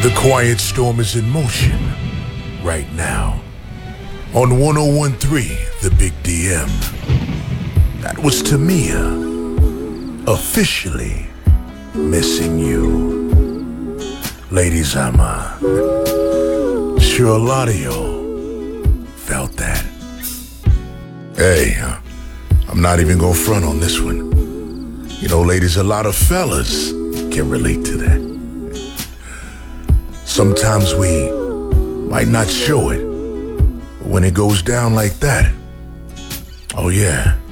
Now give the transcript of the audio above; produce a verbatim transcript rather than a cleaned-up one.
The quiet storm is in motion right now on one oh one point three The Big D M. That was Tamia, officially missing you. Ladies, I'm uh, sure a lot of y'all felt that. Hey, uh, I'm not even gonna front on this one. You know, ladies, a lot of fellas can relate to that. Sometimes we might not show it, but when it goes down like that, oh yeah,